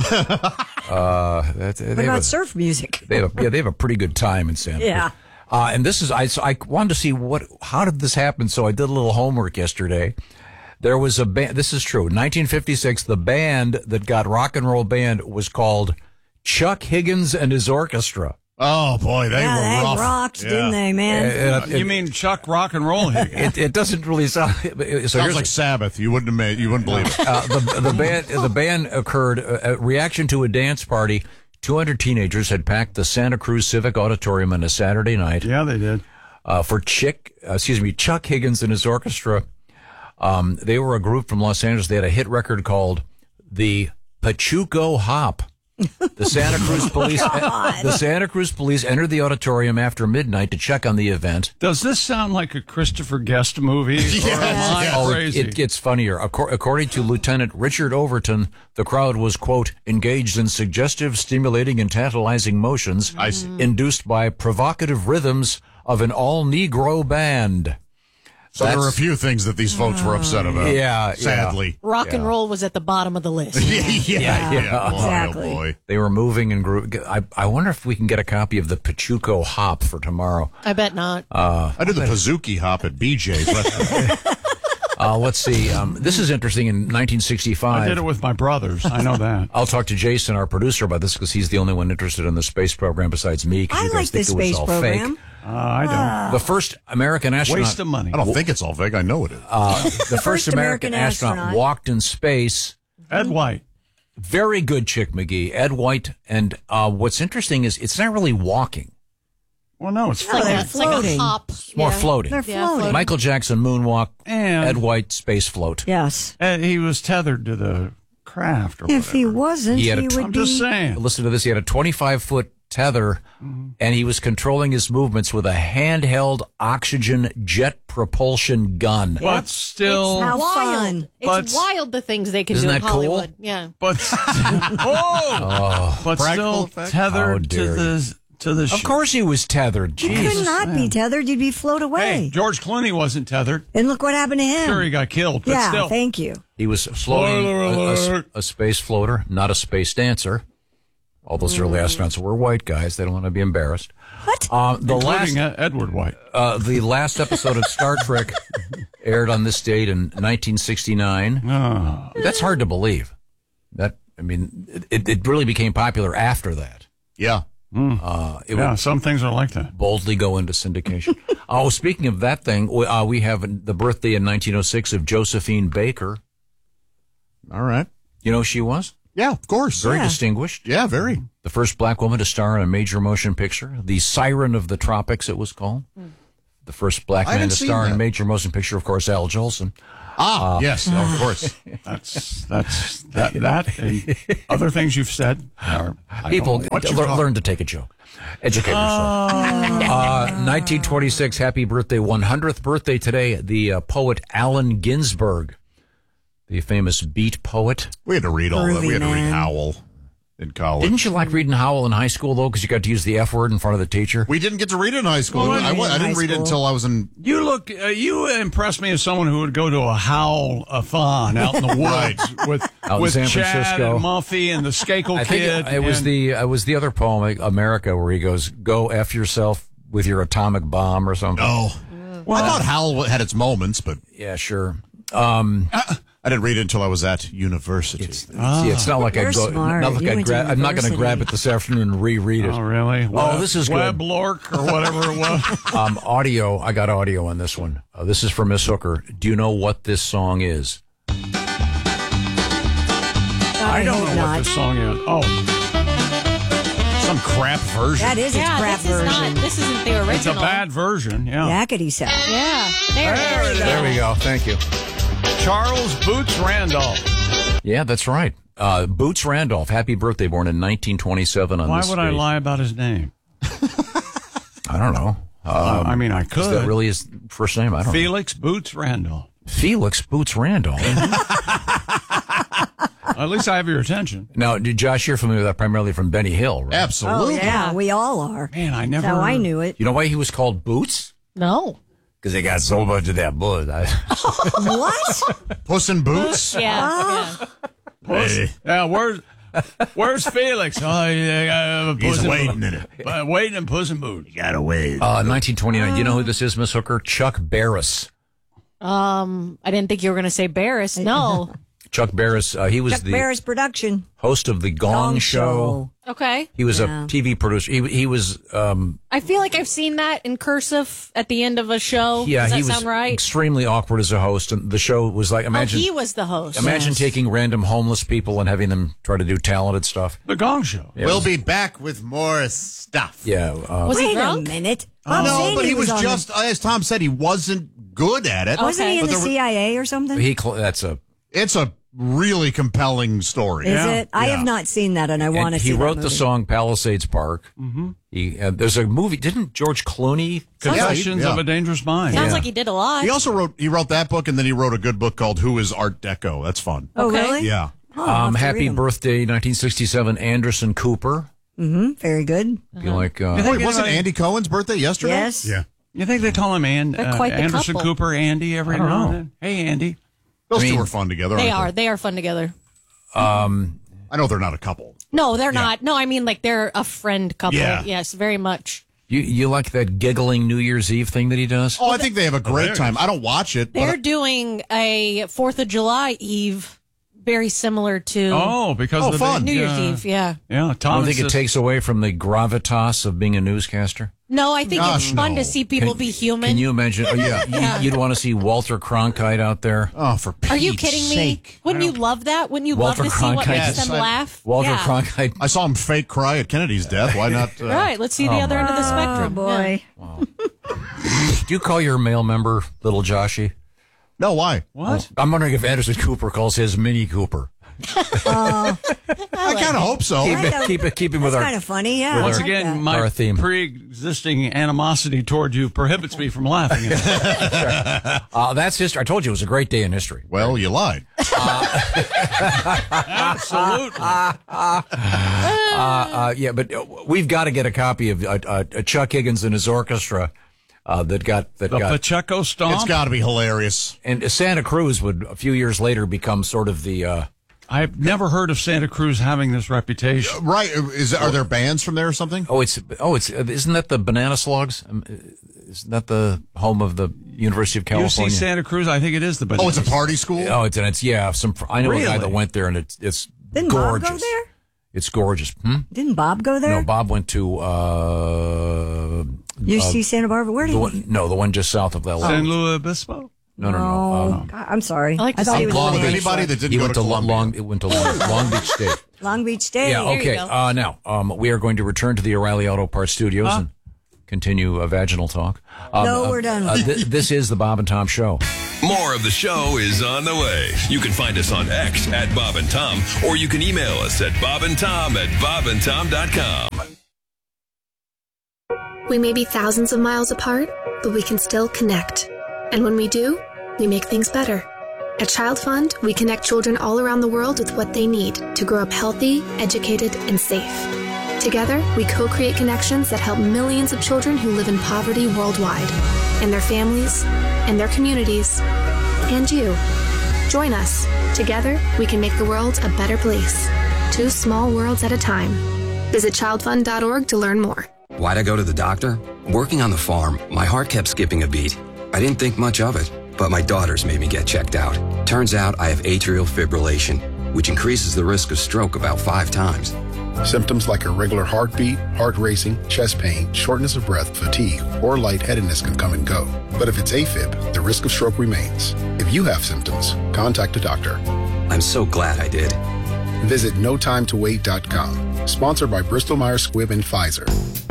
What about surf music? they have a pretty good time in Santa Cruz. Yeah. And this is, I wanted to see how did this happen? So I did a little homework yesterday. There was a band, this is true, 1956, the band that got rock and roll banned was called Chuck Higgins and his Orchestra. Oh, boy, they were they rough. rocked, didn't they, man? You mean Chuck Rock and Roll Higgins? It doesn't really sound. Sounds like Sabbath. You wouldn't believe it. The band occurred a reaction to a dance party. 200 teenagers had packed the Santa Cruz Civic Auditorium on a Saturday night. Yeah, they did. For Chuck Higgins and his orchestra. They were a group from Los Angeles. They had a hit record called the Pachuco Hop. The Santa Cruz police entered the auditorium after midnight to check on the event. Does this sound like a Christopher Guest movie? Or am I crazy? It gets funnier. According to Lieutenant Richard Overton, the crowd was, quote, engaged in suggestive, stimulating, and tantalizing motions induced by provocative rhythms of an all-Negro band. So there were a few things that these folks were upset about. Yeah, sadly. Rock and roll was at the bottom of the list. Yeah. Exactly. Oh, boy. They were moving and I wonder if we can get a copy of the Pachuco Hop for tomorrow. I bet not. I did the Pazuki Hop at BJ's restaurant. Let's see. This is interesting. In 1965, I did it with my brothers. I know that. I'll talk to Jason, our producer, about this because he's the only one interested in the space program besides me. I you guys like think this it was space all program. fake. I don't. The first American astronaut. Waste of money. I don't think it's all fake. I know it is. The first American astronaut walked in space. Ed White. Very good chick, McGee. Ed White. And what's interesting is it's not really walking. Well, no, it's Like floating. it's like a hop. It's more floating. They're floating. Michael Jackson moonwalk. And Ed White space float. Yes. he was tethered to the craft or If whatever. he wasn't, He had a he t- would I'm be. just saying. Listen to this. He had a 25-foot tether, and he was controlling his movements with a handheld oxygen jet propulsion gun. But still, How Wild. fun. It's wild the things they can Isn't do in that cool? Hollywood. Yeah. but but Practical still effect? How tethered dare to the Of ship. course he was tethered. You Jeez. could not be tethered. You'd be float away. Hey, George Clooney wasn't tethered. And look what happened to him. Sure, he got killed, but yeah, still. thank you. He was floating Spoiler alert. a space floater, not a space dancer. All those early astronauts were white guys. They don't want to be embarrassed. What? The Including last Edward White. the last episode of Star Trek aired on this date in 1969. Oh. That's hard to believe. It really became popular after that. Yeah. It Yeah, would some things are like that. boldly go into syndication. Speaking of that thing, we have the birthday in 1906 of Josephine Baker. All right. You know who she was? Yeah, of course. Very distinguished. Yeah, very. The first black woman to star in a major motion picture. The Siren of the Tropics, it was called. The first black man to star in a major motion picture, of course, Al Jolson. Yes, of course. That and other things you've said. People learn to take a joke. Educate yourself. 1926, happy birthday, 100th birthday today, the poet Allen Ginsberg, the famous beat poet. We had to read all that. We had to read Howl in college. Didn't you like reading Howl in high school, though, because you got to use the F word in front of the teacher? We didn't get to read it in high school. I didn't read it until I was in... You impressed me as someone who would go to a Howl-a-thon out in the woods with San Chad Francisco. and Muffy and the Skakel Kid. It was the other poem, America, where he goes, "Go F yourself with your atomic bomb," or something. No. Well, I thought Howl had its moments, but... Yeah, sure. I didn't read it until I was at university. It's not like I go. I'm not going to grab it this afternoon and reread it. Oh, really? This is good. Weblork or whatever it was. Audio. I got audio on this one. This is for Miss Hooker. Do you know what this song is? I don't know what this song is. Oh. Some crap version. That is a crap version. This isn't the original. It's a bad version, yeah. Yakety sack. Yeah. There we go. Thank you. Charles Boots Randolph. Yeah, that's right. Boots Randolph. Happy birthday, born in 1927 on Why this would date. I lie about his name? I don't know. I mean, I could. Is that really his first name? I don't know. Felix Boots Randolph. Felix Boots Randolph. At least I have your attention. Now, Josh, you're familiar with that primarily from Benny Hill, right? Absolutely. Oh, yeah, we all are. Man, I never... That's how I knew it. You know why he was called Boots? No. Because they got so much of that buzz. What? Puss in Boots? Yeah. Yeah, where's Felix? Oh, yeah, He's waiting in it. Waiting in Puss in Boots. You gotta wait. 1929. You know who this is, Miss Hooker? Chuck Barris. I didn't think you were going to say Barris. No. Chuck Barris. He was Chuck the Barris production. host of the Gong Show. Okay. He was a TV producer. He was. I feel like I've seen that in cursive at the end of a show. Yeah, Does that he was sound right? extremely awkward as a host, and the show was like imagine. he was the host. Imagine taking random homeless people and having them try to do talented stuff. The Gong Show. Yeah, We'll be back with more stuff. Yeah. Was he Wait a drunk? minute. No, but he was just, as Tom said, he wasn't good at it. Wasn't he in But the CIA or something? It's a really compelling story. Is it? I have not seen that, and I want to see He that wrote movie. the song Palisades Park. Mm-hmm. There's a movie. Didn't George Clooney? Confessions of a Dangerous Mind. Sounds like he did a lot. He also wrote that book, and then he wrote a good book called Who is Art Deco? That's fun. Oh, really? Yeah. Oh, I'll have to read Happy them. birthday, 1967, Anderson Cooper. Mm-hmm. Very good. You like? Wait, wasn't Andy Cohen's birthday yesterday? Yes. Yeah. You think they call him They're quite the Anderson couple. Cooper, Andy, every I don't now and know. then? Hey, Andy. Those two are fun together. They aren't are. They are fun together. I know they're not a couple. No, they're not. No, I mean like they're a friend couple. Yeah. Yes, very much. You like that giggling New Year's Eve thing that he does? Oh, I think they have a great time. I don't watch it. They're But doing a 4th of July Eve, very similar to because of the fun. New Year's Eve. Yeah. Yeah, I Tom. don't think it takes away from the gravitas of being a newscaster. No, I think Gosh, it's fun no. to see people be human. Can you imagine? Oh, yeah, Yeah. You'd want to see Walter Cronkite out there. Oh, for Pete's Are you kidding me? sake. Wouldn't you love that? Wouldn't you Walter love to see what Cronkite. makes them laugh? Walter Yeah. Cronkite. I saw him fake cry at Kennedy's death. Why not? Right. Let's see the other end of the spectrum. Oh, boy. Do you call your male member Little Joshy? No, why? What? I'm wondering if Anderson Cooper calls his Mini Cooper. I kind of hope so. Keep him with That's our. kind of funny. Yeah. Once I like again, that. my Our theme. pre-existing animosity toward you prohibits me from laughing at it. That's history. I told you it was a great day in history. Well, you lied. Absolutely. Yeah, but we've got to get a copy of Chuck Higgins and his orchestra that got The Pacheco Stomp. It's got to be hilarious. and Santa Cruz would a few years later become sort of the. I've never heard of Santa Cruz having this reputation. Right? Are there bands from there or something? it's isn't that the Banana Slugs? Isn't that the home of the University of California? UC Santa Cruz, I think it is the best. Oh, it's a party school. Oh, it's I know a guy Really? that went there, and it's Didn't gorgeous. Bob go there? It's gorgeous. Didn't Bob go there? No, Bob went to UC Santa Barbara. Where did the he? one, no, the one just south of LA. San Luis Obispo? No. God, I'm sorry. I like to thought see he was Long, with anybody that didn't He go went to to Columbia. Long Beach State. Long Beach Day. Yeah, okay. Now, we are going to return to the O'Reilly Auto Parts studios and continue vaginal talk. No, we're done. This is the Bob and Tom Show. More of the show is on the way. You can find us on X at Bob and Tom, or you can email us at bobandtom@bobandtom.com. We may be thousands of miles apart, but we can still connect. And when we do, we make things better. At Child Fund, we connect children all around the world with what they need to grow up healthy, educated, and safe. Together, we co-create connections that help millions of children who live in poverty worldwide, and their families, and their communities, and you. Join us. Together, we can make the world a better place. 2 small worlds at a time. Visit childfund.org to learn more. Why'd I go to the doctor? Working on the farm, my heart kept skipping a beat. I didn't think much of it, but my daughters made me get checked out. Turns out I have atrial fibrillation, which increases the risk of stroke about 5 times. Symptoms like irregular heartbeat, heart racing, chest pain, shortness of breath, fatigue, or lightheadedness can come and go. But if it's AFib, the risk of stroke remains. If you have symptoms, contact a doctor. I'm so glad I did. Visit notimetowait.com. Sponsored by Bristol-Myers Squibb and Pfizer.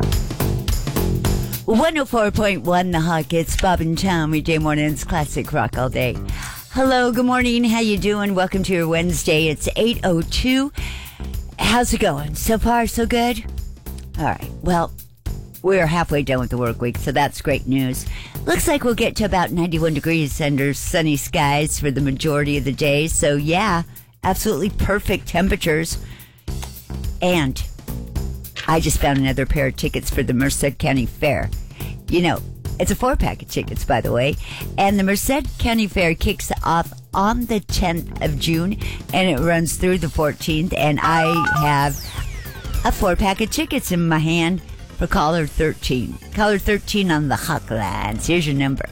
104.1 The Hawk. It's Bob and Tom. Weekday mornings, classic rock all day. Hello, good morning. How you doing? Welcome to your Wednesday. It's 8:02. How's it going? So far, so good? All right. Well, we're halfway done with the work week, so that's great news. Looks like we'll get to about 91 degrees under sunny skies for the majority of the day. So, yeah, absolutely perfect temperatures. And I just found another pair of tickets for the Merced County Fair. You know, it's a 4-pack of tickets, by the way. And the Merced County Fair kicks off on the 10th of June, and it runs through the 14th. And I have a 4-pack of tickets in my hand for caller 13. Caller 13 on the Hawk lines. Here's your number.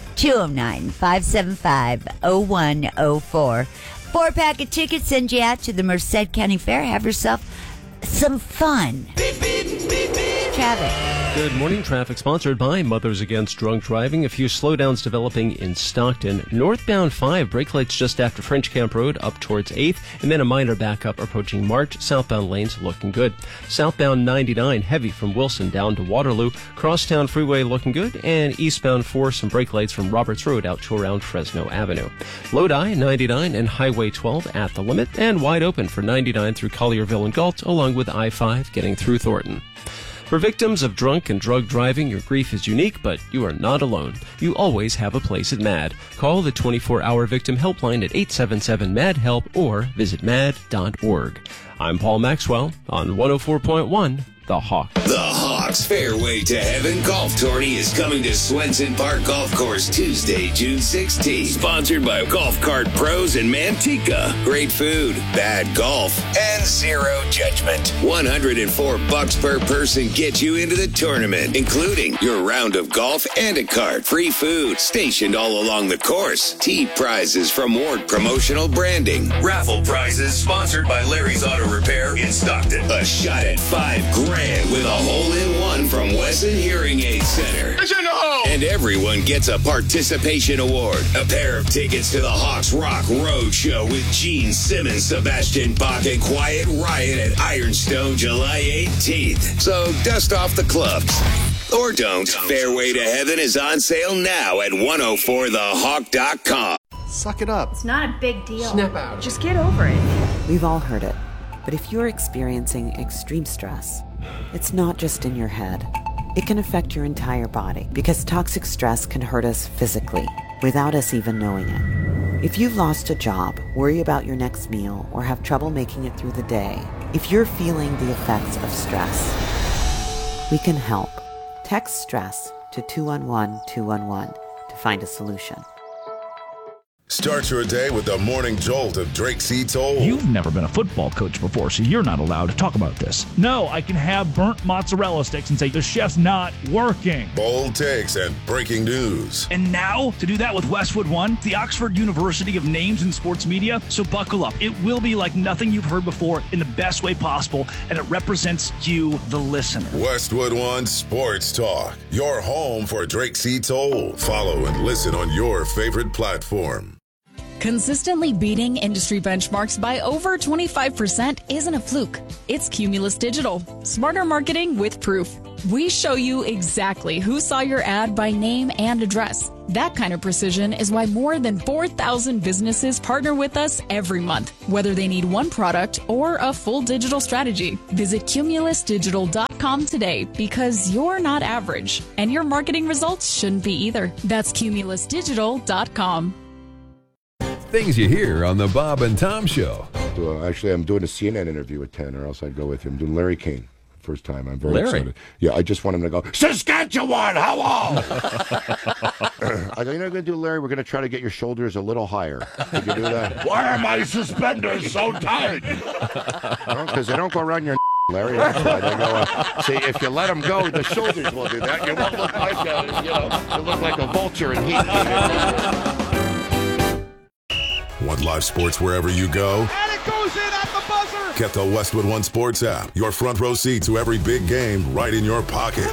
209-575-0104. 4-pack of tickets send you out to the Merced County Fair. Have yourself some fun. Traffic. Good morning. Traffic sponsored by Mothers Against Drunk Driving. A few slowdowns developing in Stockton. Northbound 5, brake lights just after French Camp Road up towards 8th, and then a minor backup approaching March. Southbound lanes looking good. Southbound 99, heavy from Wilson down to Waterloo. Crosstown Freeway looking good, and eastbound 4, some brake lights from Roberts Road out to around Fresno Avenue. Lodi 99 and Highway 12 at the limit, and wide open for 99 through Collierville and Galt, along with I-5 getting through Thornton. For victims of drunk and drug driving, your grief is unique, but you are not alone. You always have a place at MAD. Call the 24-hour victim helpline at 877-MAD-HELP or visit mad.org. I'm Paul Maxwell on 104.1 The Hawk. The Hawks Fairway to Heaven Golf Tourney is coming to Swenson Park Golf Course Tuesday, June 16th. Sponsored by Golf Cart Pros and Manteca. Great food, bad golf, and zero judgment. $104 per person gets you into the tournament, including your round of golf and a cart. Free food stationed all along the course. Tee prizes from Ward Promotional Branding. Raffle prizes sponsored by Larry's Auto Repair in Stockton. A shot at $5,000 with a hole-in-one from Wesson Hearing Aid Center. It's in the hole! And everyone gets a participation award. A pair of tickets to the Hawks Rock Road Show with Gene Simmons, Sebastian Bach, and Quiet Riot at Ironstone July 18th. So dust off the clubs. Or don't. Fairway to Heaven is on sale now at 104thehawk.com. Suck it up. It's not a big deal. Snap out. Just get over it. We've all heard it. But if you're experiencing extreme stress, it's not just in your head. It can affect your entire body because toxic stress can hurt us physically without us even knowing it. If you've lost a job, worry about your next meal, or have trouble making it through the day, if you're feeling the effects of stress, we can help. Text STRESS to 211-211 to find a solution. Start your day with the morning jolt of Drake C. Toll. You've never been a football coach before, so you're not allowed to talk about this. No, I can have burnt mozzarella sticks and say the chef's not working. Bold takes and breaking news. And now, to do that with Westwood One, the Oxford University of Names in Sports Media. So buckle up. It will be like nothing you've heard before in the best way possible, and it represents you, the listener. Westwood One Sports Talk, your home for Drake C. Toll. Follow and listen on your favorite platform. Consistently beating industry benchmarks by over 25% isn't a fluke. It's Cumulus Digital. Smarter marketing with proof. We show you exactly who saw your ad by name and address. That kind of precision is why more than 4,000 businesses partner with us every month, whether they need one product or a full digital strategy. Visit cumulusdigital.com today because you're not average, and your marketing results shouldn't be either. That's cumulusdigital.com. Things you hear on the Bob and Tom Show. Actually, I'm doing a CNN interview with 10, or else I'd go with him. I'm doing Larry King. First time. I'm very Larry. excited. Yeah, I just want him to go, Saskatchewan, hello! I go, going to do, Larry, we're going to try to get your shoulders a little higher. Could you do that? Why are my suspenders so tight? Because they don't go around your Larry. That's why they go, see, if you let them go, the shoulders will do that. You won't look like you look like a vulture in heat. Want live sports wherever you go? And it goes in at the buzzer! Get the Westwood One Sports app. Your front row seat to every big game right in your pocket.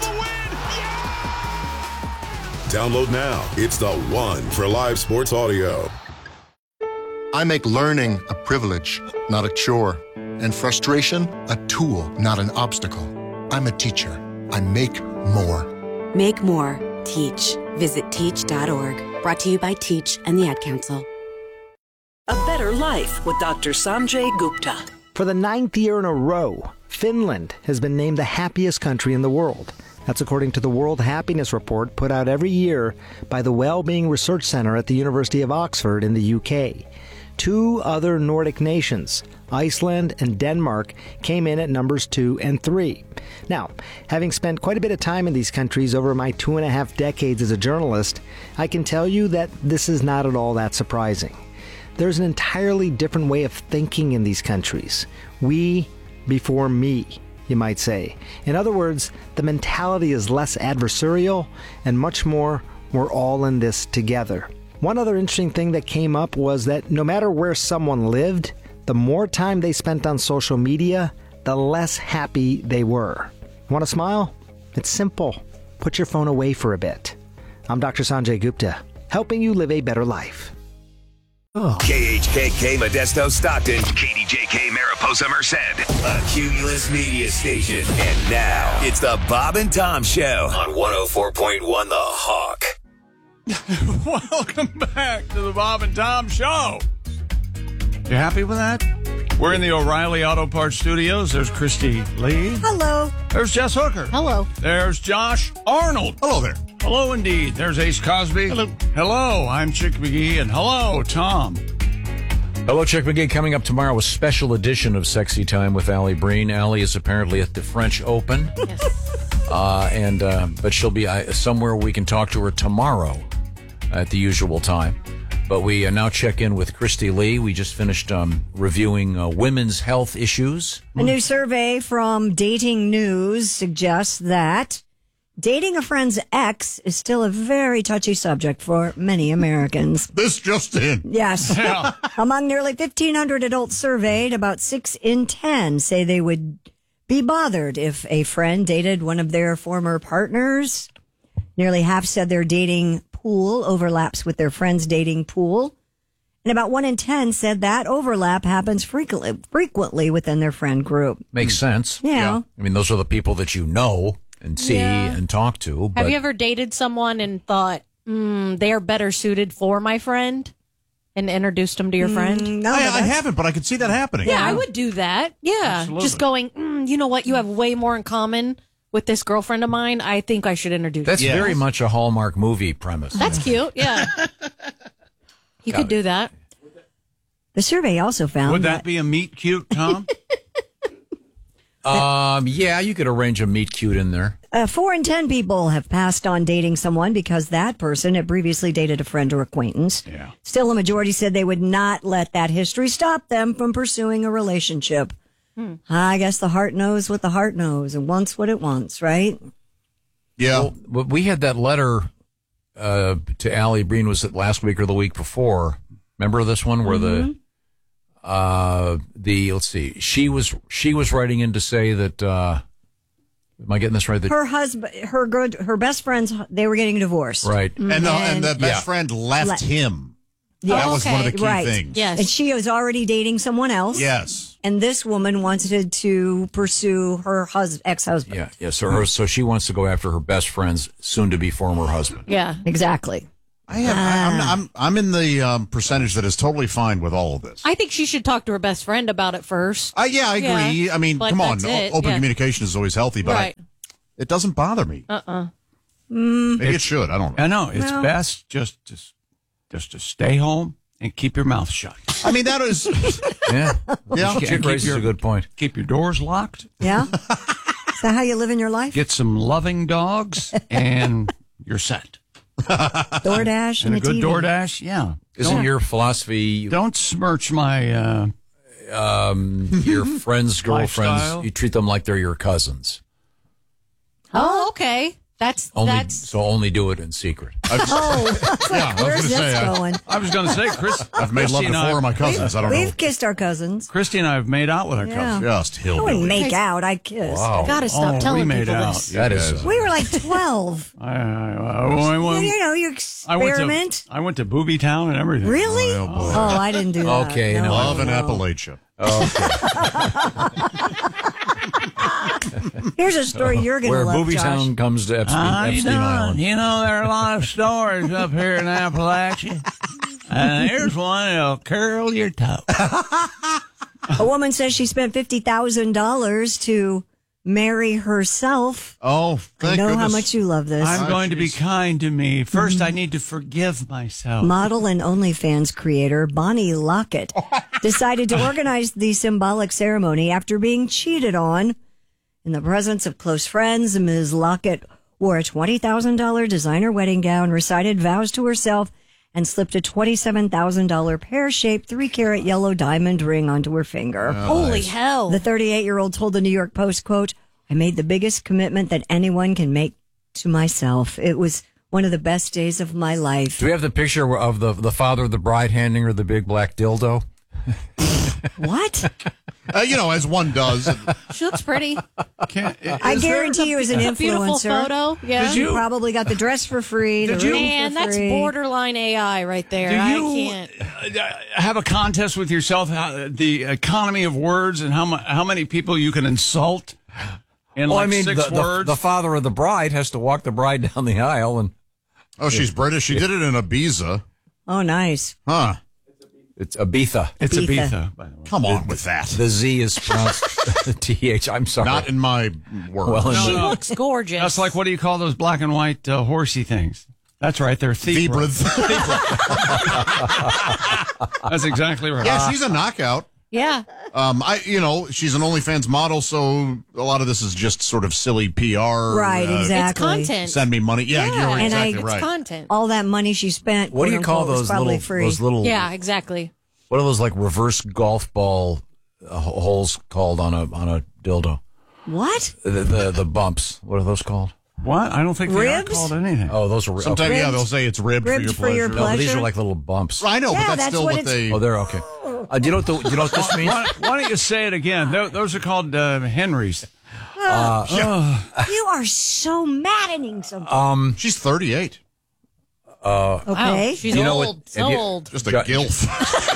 Download now. It's the one for live sports audio. I make learning a privilege, not a chore, and frustration a tool, not an obstacle. I'm a teacher. I make more. Make more. Teach. Visit teach.org. Brought to you by Teach and the Ad Council. A better life with Dr. Sanjay Gupta. For the 9th year in a row, Finland has been named the happiest country in the world. That's according to the World Happiness Report put out every year by the Wellbeing Research Centre at the University of Oxford in the UK. 2 other Nordic nations, Iceland and Denmark, came in at numbers 2 and 3. Now, having spent quite a bit of time in these countries over my 2.5 decades as a journalist, I can tell you that this is not at all that surprising. There's an entirely different way of thinking in these countries. We before me, you might say. In other words, the mentality is less adversarial and much more, we're all in this together. One other interesting thing that came up was that no matter where someone lived, the more time they spent on social media, the less happy they were. Want to smile? It's simple. Put your phone away for a bit. I'm Dr. Sanjay Gupta, helping you live a better life. Oh. KHKK Modesto Stockton, KDJK Mariposa Merced, a Cumulus Media Station. And now, it's the Bob and Tom Show on 104.1 The Hawk. Welcome back to the Bob and Tom Show. You happy with that? We're in the O'Reilly Auto Parts Studios. There's Christy Lee. Hello. There's Jess Hooker. Hello. There's Josh Arnold. Hello there. Hello indeed. There's Ace Cosby. Hello. Hello, I'm Chick McGee, and hello, Tom. Hello, Chick McGee. Coming up tomorrow, a special edition of Sexy Time with Allie Breen. Allie is apparently at the French Open. Yes. But she'll be somewhere we can talk to her tomorrow at the usual time. But we now check in with Christy Lee. We just finished reviewing women's health issues. A new survey from Dating News suggests that dating a friend's ex is still a very touchy subject for many Americans. This just in. Yes. Yeah. Among nearly 1,500 adults surveyed, about 6 in 10 say they would be bothered if a friend dated one of their former partners. Nearly half said their dating pool overlaps with their friend's dating pool. And about 1 in 10 said that overlap happens frequently within their friend group. Makes sense. Yeah. I mean, those are the people that you know and see and talk to. Have you ever dated someone and thought, they are better suited for my friend, and introduced them to your friend? No, I haven't, but I could see that happening. Yeah, I would do that. Yeah. Absolutely. Just going, you know what? You have way more in common with this girlfriend of mine. I think I should introduce That's you. very much a Hallmark movie premise. That's cute. Yeah. You could do that. The survey also found Would that be a meet cute, Tom? Yeah, you could arrange a meet cute in there. 4 in 10 people have passed on dating someone because that person had previously dated a friend or acquaintance. Yeah. Still, a majority said they would not let that history stop them from pursuing a relationship. I guess the heart knows what the heart knows and wants what it wants, right? Yeah. Well, we had that letter to Allie Breen, was it last week or the week before? Remember this one where let's see, she was writing in to say that am I getting this right? That Her husband, her best friends, they were getting a divorce. Right. And the best friend left him. That was one of the key right. things. Yes. And she was already dating someone else. Yes. And this woman wanted to pursue her ex-husband. Yeah. So she wants to go after her best friend's soon-to-be former husband. Yeah. Exactly. I'm in the percentage that is totally fine with all of this. I think she should talk to her best friend about it first. Yeah, I agree. I mean, But come on. that's it. Open Yeah. communication is always healthy, but Right. it doesn't bother me. Maybe it should. I don't know. I know. It's best just to stay home and keep your mouth shut. I mean, that is. Yeah. Yeah. Chick raises a good point. Keep your doors locked. Yeah? Is that how you live in your life? Get some loving dogs, and you're set. DoorDash And and a good TV. DoorDash, yeah. Isn't your philosophy Don't smirch my your friends' girlfriends, Lifestyle? you treat them like they're your cousins? Oh, okay. That's So only do it in secret. Yeah, I was Where's gonna say, this going? I was going to say, Chris. I've made love to 4 of my cousins. I don't know. We've kissed our cousins. Christy and I have made out with our cousins. Just I wouldn't hillbilly. make out. I kissed. Wow. gotta stop we telling made people out. this. That is. We were like 12. I went you experiment. I went to Booby Town and everything. Really? Oh, boy. Oh, I didn't do that. Okay, No. Love in Appalachia. Here's a story you're going to Where love, Booby Josh. Town comes to Epstein Island. You know, there are a lot of stories up here in Appalachia. Here's one that'll curl your toe. A woman says she spent $50,000 to marry herself. Oh, I thank know how goodness. much you love this. I'm going to be kind to me. First, I need to forgive myself. Model and OnlyFans creator Bonnie Lockett decided to organize the symbolic ceremony after being cheated on. In the presence of close friends, Ms. Lockett wore a $20,000 designer wedding gown, recited vows to herself, and slipped a $27,000 pear-shaped 3-carat yellow diamond ring onto her finger. Holy hell. The 38-year-old told the New York Post, quote, "I made the biggest commitment that anyone can make to myself. It was one of the best days of my life." Do we have the picture of the father of the bride handing her the big black dildo? What? As one does. She looks pretty. I guarantee you, as an It's a beautiful influencer, photo. Yeah. you probably got the dress for free. The ring Man, for that's free. borderline AI right there. Do I you can't. have a contest with yourself, the economy of words and how many people you can insult in Well, like I mean, 6 words? the father of the bride has to walk the bride down the aisle, and Oh, she's British. She did it in Ibiza. Oh, nice. Huh. it's Ibiza. It's Ibiza. Ibiza, by the way. Come on with that. The Z is pronounced TH. I'm sorry. Not in my words. Well, She no. looks gorgeous. That's like, what do you call those black and white horsey things? That's right, they're Zebra. That's exactly right. Yeah, she's a knockout. Yeah. She's an OnlyFans model, so a lot of this is just sort of silly PR. Right, exactly. It's content. Send me money. Yeah, you're and exactly It's right. content. All that money she spent. What do you quote call unquote, was those probably little free. those little? Yeah, exactly. What are those like reverse golf ball holes called on a dildo? What? The bumps. What are those called? What? I don't think they are Ribs? called anything. Oh, those are Sometimes, okay. yeah, they'll say it's ribbed Ribs for your pleasure. No, but these pleasure? are like little bumps. I know, Yeah, but that's that's still what what it's- they. Oh, they're okay. Do you know what this means? Why don't you say it again? Those are called Henrys. You are so maddening sometimes. She's 38. Okay. Wow, she's You know old. what- So have you- old. Just a gilf.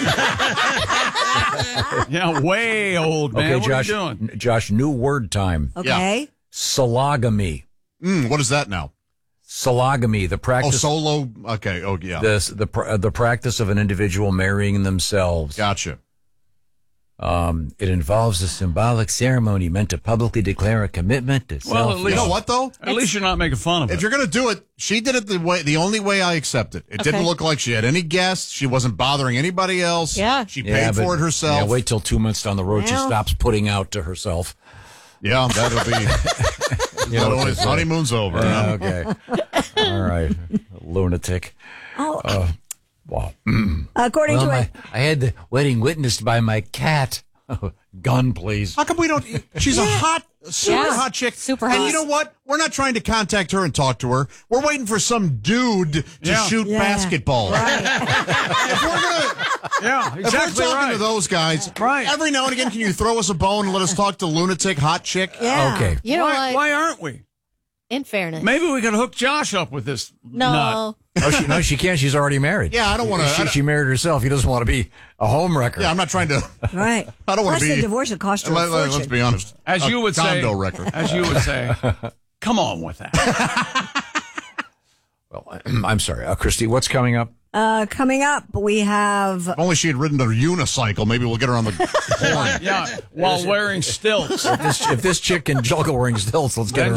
Yeah, way old, man. Okay, What Josh. are you doing? Josh, new word time. Okay. Sologamy. What is that now? Sologamy, the Oh, practice. solo. Okay. Oh, yeah. The practice of an individual marrying themselves. Gotcha. It involves a symbolic ceremony meant to publicly declare a commitment to Well, self. at least, You know what, though? At least you're not making fun of If it. you're going to do it, she did it the only way I accept it. It didn't Okay. look like she had any guests. She wasn't bothering anybody else. Yeah. She paid for it herself. Yeah, wait till 2 months down the road she Well. stops putting out to herself. Yeah, that'll be. You know what they his say. honeymoon's over. Yeah, okay. All right. Lunatic. Oh, Wow. according Well, to a I had the wedding witnessed by my cat. Gun, please. How come we don't? She's a super hot chick. Super And hot. you know what? We're not trying to contact her and talk to her. We're waiting for some dude to shoot basketball. If we're gonna. Yeah, If exactly we're talking right. to those guys, Right. every now and again, can you throw us a bone and let us talk to lunatic hot chick? yeah. Okay. You know what? Why aren't we? In fairness. Maybe we could hook Josh up with this nut. No, she can't. She's already married. Yeah, I don't want to. She married herself. He doesn't want to be a homewrecker. Yeah, I'm not trying to. Right. I don't want to Plus, be. the divorce would cost her a fortune. Let's be honest. As you would say, condo wrecker. As you would say, come on with that. Well, I'm sorry, Christy. What's coming up? Coming up, we have. If only she had ridden a unicycle, maybe we'll get her on the horn. Yeah, while wearing stilts. If this chick can juggle wearing stilts, let's get her.